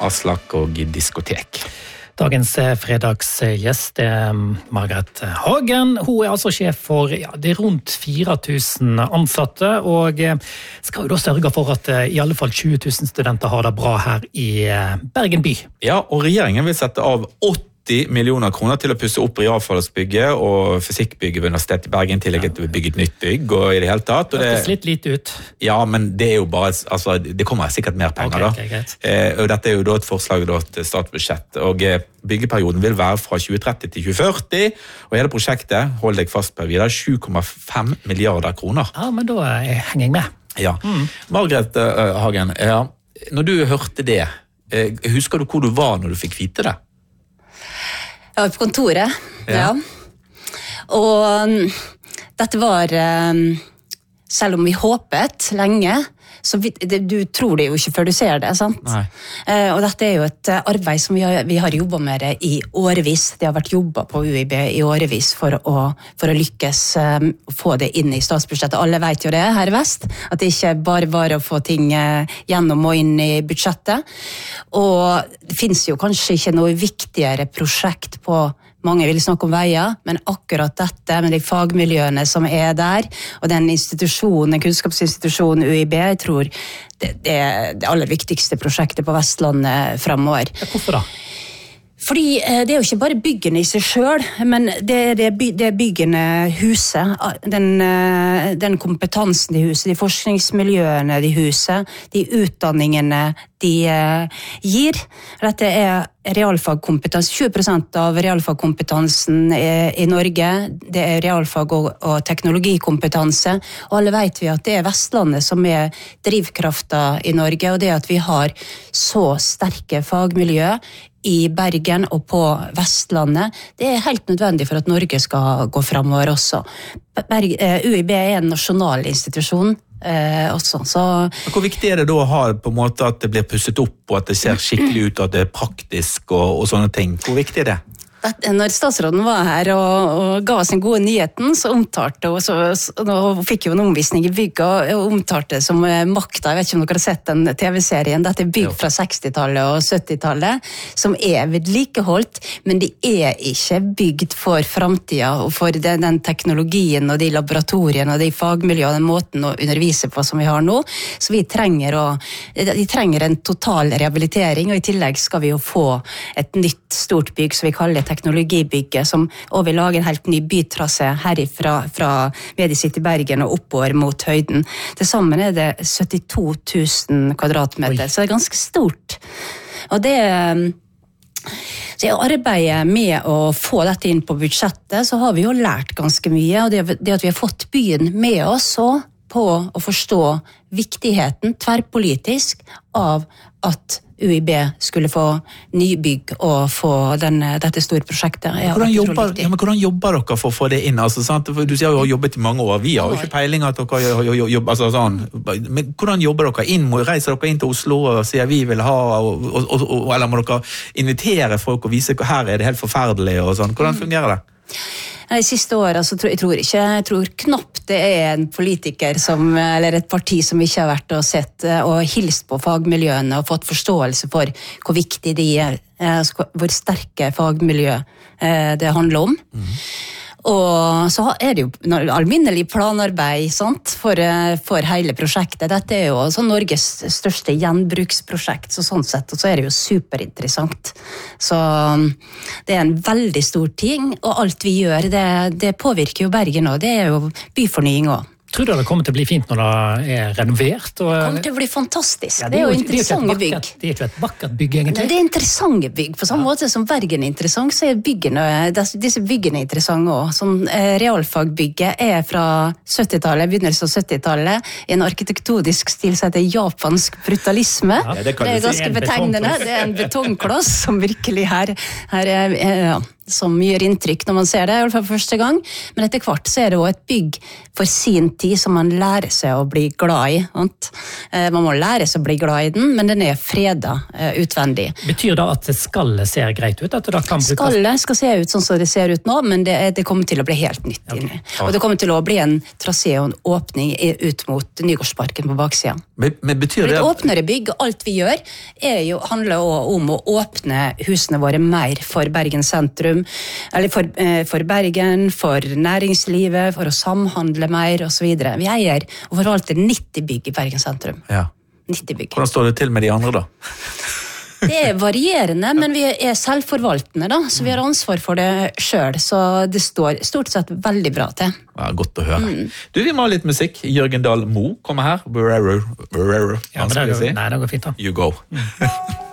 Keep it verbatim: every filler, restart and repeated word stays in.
Aslak og diskotek. Dagens fredagsgjest er Margret Hagen. Hun er altså sjef for ja, det er rundt fire tusen ansatte, og skal jo da sørge for at i alle fall tjue tusen studenter har det bra her i Bergen by. Ja, og regjeringen vil sette av åtti millioner kroner til å pusse opp realfagsbygget og fysikkbygget ved Universitetet i Bergen til å bygge et nytt bygg og i det hele tatt. Og det er litt lite ut. Ja, men det er jo bare, altså, det kommer sikkert mer penger okay, da. Okay, eh, og dette er jo da et forslag da, til statsbudsjett, og eh, byggeperioden vil være fra tjue tretti til tjue førti, og hele prosjektet, hold deg fast på videre, sju komma fem milliarder kroner. Ja, men da henger jeg med. Ja. Mm. Margret uh, Hagen, ja, når du hørte det, uh, husker du hvor du var når du fikk vite det? Jeg var på kontoret, ja. ja. Og um, dette var, um, selv om vi håpet lenge, så vi, det, du tror det jo ikke før du ser det, sant? Nei. Uh, og dette er jo et arbeid som vi har, vi har jobbet med det i årevis. Det har vært jobbet på U I B i årevis for å, for å lykkes um, få det inn i statsbudsjettet. Alle vet jo det her i Vest, at det ikke bare var å få ting uh, gjennom og inn i budsjettet. Og det finnes jo kanskje ikke noe viktigere prosjekt på mange vil snakke om veier, men akkurat dette med de fagmiljøene som er der, og den institusjonen, den kunnskapsinstitusjonen U I B, jeg tror det, det er det aller viktigste prosjektet på Vestlandet fremover. Ja, hvorfor da? Fordi det er jo ikke bare byggene i seg selv, men det er det, by, det byggene huset, den, den kompetansen de huset, de forskningsmiljøene de huset, de utdanningene de gir. Dette er realfagkompetanse. tjue prosent av realfagkompetansen i Norge, det er realfag og, og teknologikompetanse. Og alle vet vi at det er Vestlandet som er drivkrafta i Norge, og det at vi har så sterke fagmiljø i Bergen og på Vestlandet, det er helt nødvendig for at Norge skal gå fremover også. Berg, U I B er en nasjonal institusjon eh, også, så... Hvor viktig er det da å ha på en måte at det blir pusset opp, og at det ser skikkelig ut, og at det er praktisk og, og sånne ting? Hvor viktig er det? Når statsråden var her og, og ga oss en god nyheten, så omtalte hun, så, så, og fikk jo en omvisning i bygget, og omtalte som makta. Jeg vet ikke om dere har sett den T V-serien. Dette er bygg fra sekstitallet og syttitallet, som er vedlikeholdt, men de er ikke bygd for fremtiden, og for den, den teknologien og de laboratoriene og de fagmiljøene, den måten å undervise på som vi har nå. Så vi trenger, å, vi trenger en total rehabilitering, og i tillegg skal vi jo få et nytt stort bygg, som vi kaller det teknologibygget, som og vil lage en helt ny bytrasse herifra fra Medicity Bergen og oppover mot høyden. Til sammen er det syttito tusen kvadratmeter, Oi. Så det er ganske stort. Og det så i arbeidet med å få dette inn på budsjettet, så har vi jo lært ganske mye, og det, det at vi har fått byen med oss så på å forstå viktigheten tverrpolitisk av at U I B skulle få nybygg og få den, dette store prosjektet. Ja, hvordan, jobber, ja, men hvordan jobber dere for å få det inn? Altså, sant? Du sier jo har jobbet i mange år, vi har jo ikke peiling at dere jobber, altså, sånn. Men hvordan jobber dere inn? Reiser dere inn til Oslo og sier vi vil ha, og, og, og, eller må dere invitere folk og vise her er det helt forferdelig og sånn? Hvordan fungerer det? De siste årene så tror jeg tror ikke, jeg tror knapt det er en politiker som, eller et parti som ikke har vært og sett og hilst på fagmiljøene og fått forståelse for hvor viktig de er, hvor sterke fagmiljø det handler om. Mm. Og så er det jo alminnelig planarbeid, sant, for, for hele prosjektet. Dette er jo altså Norges største gjenbruksprosjekt, så sånn sett, og så er det jo superinteressant. Så det er en veldig stor ting, og alt vi gjør, det, det påvirker jo Bergen også. Det er jo byfornying også. Tror du det kommer til å bli fint når det er renovert? Og... Det kommer til å bli fantastisk. Ja, det, er jo, det er jo interessante bygg. Det er jo et vakkert bygg, egentlig. Det er interessante bygg. På samme ja. måte som Bergen er interessant, så er byggene, disse byggene interessante også. Som eh, realfagbygget er fra syttitallet, begynnelsen av syttitallet, i en arkitektonisk stil som heter japansk brutalisme. Ja, det, det er ganske betegnende. Det er en betongkloss som virkelig her, her er, ja. som gjør inntrykk når man ser det, i hvert fall for første gang. Men etter hvert så er det også et bygg for sin tid som man lærer seg å bli glad i. Sant? Man må lære seg å bli glad i den, men den er fredet utvendig. Betyr det at skallet ser greit ut? At det kan brukes? Skallet skal se ut sånn som det ser ut nå, men det, det kommer til å bli helt nytt okay. inni. Og det kommer til å bli en trasé og en åpning ut mot Nygårdsparken på baksiden. Men, men betyr det... Et åpnere bygg, alt vi gjør, er jo, handler også om å åpne husene våre mer for Bergen sentrum, eller for, for Bergen, for næringslivet, for å samhandle mer og så videre. Vi eier og forvalter nitti bygg i Bergen sentrum. Ja. nitti bygg. Hvordan står det til med de andre da? Det er varierende, men vi er selvforvaltende da, så vi har ansvar for det selv, så det står stort sett veldig bra til. Ja, godt å høre. Mm. Du, vi må ha litt musikk. Jørgen Dahl Moe kommer her. Burrero, burrero, ja, men det går, nei, det går fint da. You go. Mm.